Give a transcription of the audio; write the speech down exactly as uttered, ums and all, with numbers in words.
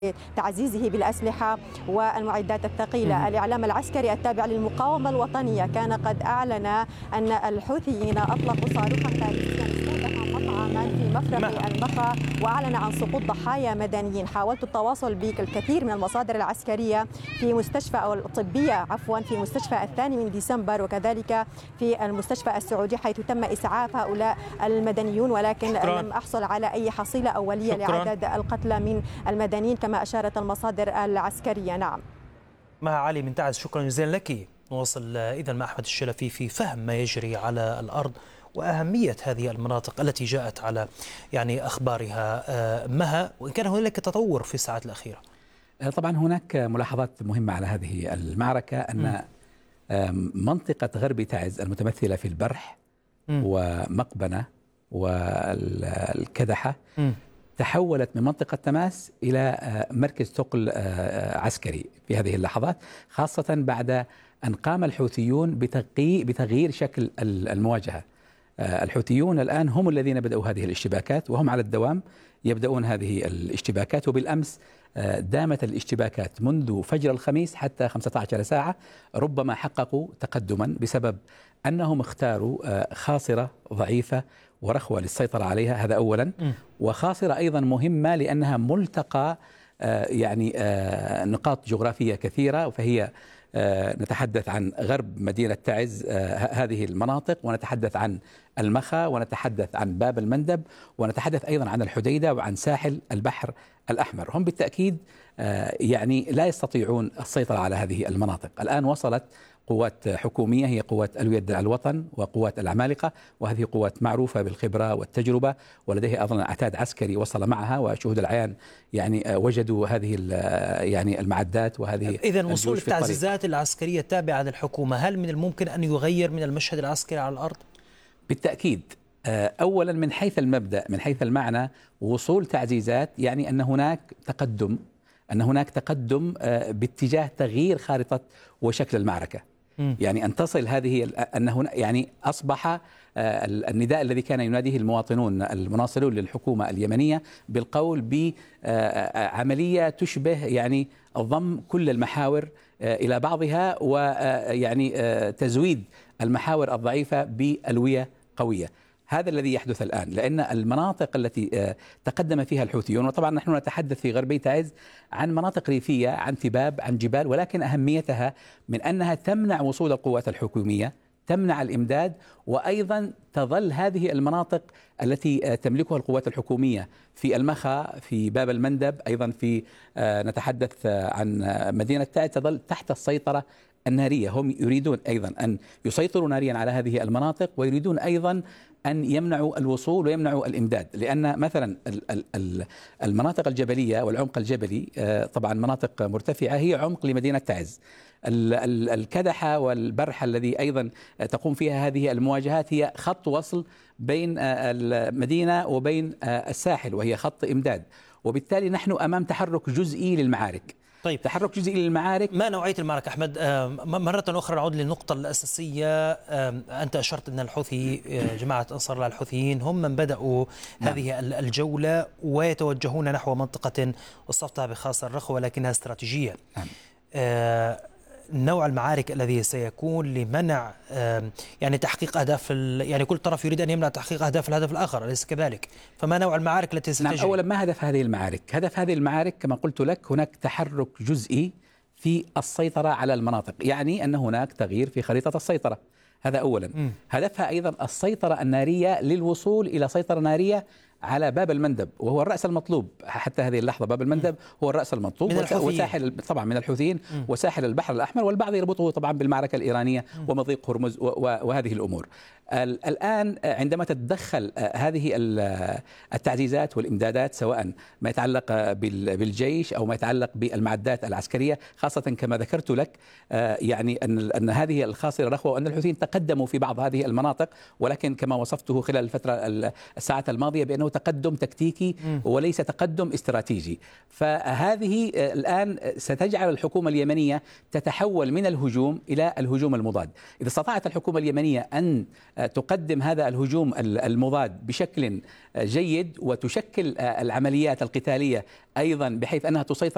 تعزيزه بالأسلحة والمعدات الثقيلة. الإعلام العسكري التابع للمقاومة الوطنية كان قد أعلن أن الحوثيين أطلقوا صاروخا فارسيا استهدف مطعما في مفرق المخا، وأعلن عن سقوط ضحايا مدنيين. حاولت التواصل بالكثير من المصادر العسكرية في مستشفى أو الطبية عفوا في المستشفى الثاني من ديسمبر، وكذلك في المستشفى السعودي حيث تم إسعاف هؤلاء المدنيون، ولكن شكرا. لم أحصل على أي حصيلة أولية شكرا. لعدد القتلى من المدنيين كما أشارت المصادر العسكرية. نعم مها علي من تعز، شكرا جزيلا لك. نواصل إذن مع أحمد الشلفي في فهم ما يجري على الأرض وأهمية هذه المناطق التي جاءت على يعني أخبارها مها، وإن كان هناك تطور في الساعات الأخيرة. طبعا هناك ملاحظات مهمة على هذه المعركة، أن م. منطقة غرب تعز المتمثلة في البرح م. ومقبنة والكدحة م. تحولت من منطقة تماس إلى مركز ثقل عسكري في هذه اللحظات، خاصة بعد أن قام الحوثيون بتغيير شكل المواجهة. الحوثيون الآن هم الذين بدأوا هذه الاشتباكات، وهم على الدوام يبدأون هذه الاشتباكات، وبالأمس دامت الاشتباكات منذ فجر الخميس حتى خمسة عشر ساعة. ربما حققوا تقدما بسبب أنهم اختاروا خاصرة ضعيفة ورخوة للسيطرة عليها، هذا أولا. م. وخاصرة أيضا مهمة لأنها ملتقى يعني نقاط جغرافية كثيرة، فهي نتحدث عن غرب مدينة تعز هذه المناطق، ونتحدث عن المخا، ونتحدث عن باب المندب، ونتحدث أيضا عن الحديدة وعن ساحل البحر الأحمر. هم بالتأكيد يعني لا يستطيعون السيطرة على هذه المناطق. الآن وصلت قوات حكومية، هي قوات ألوية الوطن وقوات العمالقة، وهذه قوات معروفة بالخبرة والتجربة، ولديها أيضا عتاد عسكري وصل معها، وشهود العيان يعني وجدوا هذه يعني المعدات وهذه. إذن وصول التعزيزات العسكرية التابعة للحكومة هل من الممكن أن يغير من المشهد العسكري على الأرض؟ بالتأكيد. أولا من حيث المبدأ، من حيث المعنى، وصول تعزيزات يعني أن هناك تقدم أن هناك تقدم باتجاه تغيير خارطة وشكل المعركة. م. يعني أن تصل هذه أن هنا يعني أصبح النداء الذي كان يناديه المواطنون المناصرون للحكومة اليمنية بالقول بعملية تشبه يعني ضم كل المحاور إلى بعضها، ويعني تزويد المحاور الضعيفة بألوية قوية. هذا الذي يحدث الآن، لأن المناطق التي تقدم فيها الحوثيون، وطبعا نحن نتحدث في غربي تعز عن مناطق ريفية، عن تباب، عن جبال، ولكن أهميتها من أنها تمنع وصول القوات الحكومية، تمنع الإمداد، وأيضا تظل هذه المناطق التي تملكها القوات الحكومية في المخا، في باب المندب، أيضا في نتحدث عن مدينة تعز، تظل تحت السيطرة النارية. هم يريدون أيضا أن يسيطروا ناريا على هذه المناطق، ويريدون أيضا أن يمنعوا الوصول ويمنعوا الإمداد، لأن مثلا المناطق الجبلية والعمق الجبلي طبعا مناطق مرتفعة هي عمق لمدينة تعز. الكدحة والبرح الذي أيضا تقوم فيها هذه المواجهات هي خط وصل بين المدينة وبين الساحل، وهي خط إمداد، وبالتالي نحن أمام تحرك جزئي للمعارك. طيب، تحرك جزئي للمعارك. ما نوعية المعركة أحمد؟ مرة أخرى نعود للنقطة الأساسية. أنت أشرت أن الحوثي جماعة أنصار الله الحوثيين هم من بدأوا نعم. هذه الجولة ويتوجهون نحو منطقة وصفتها بخاصة الرخوة ولكنها استراتيجية. نعم. آه نوع المعارك الذي سيكون لمنع يعني تحقيق أهداف، يعني كل طرف يريد أن يمنع تحقيق أهداف الهدف الآخر، أليس كذلك؟ فما نوع المعارك التي ستجري؟ نعم. أولا، ما هدف هذه المعارك؟ هدف هذه المعارك كما قلت لك هناك تحرك جزئي في السيطرة على المناطق، يعني أن هناك تغيير في خريطة السيطرة، هذا أولا. م. هدفها أيضا السيطرة النارية للوصول إلى سيطرة نارية على باب المندب، وهو الرأس المطلوب حتى هذه اللحظة. باب المندب هو الرأس المطلوب، وساحل طبعا من الحوثيين، وساحل البحر الأحمر، والبعض يربطه طبعا بالمعركة الإيرانية ومضيق هرمز وهذه الأمور. الآن عندما تتدخل هذه التعزيزات والإمدادات، سواء ما يتعلق بالجيش أو ما يتعلق بالمعدات العسكرية، خاصة كما ذكرت لك يعني أن أن هذه الخاصرة رخوة، وأن الحوثيين تقدموا في بعض هذه المناطق، ولكن كما وصفته خلال الفترة الساعات الماضية بأنه تقدم تكتيكي وليس تقدم استراتيجي. فهذه الآن ستجعل الحكومة اليمنية تتحول من الهجوم إلى الهجوم المضاد. إذا استطاعت الحكومة اليمنية أن تقدم هذا الهجوم المضاد بشكل جيد، وتشكل العمليات القتالية أيضا بحيث أنها تسيطر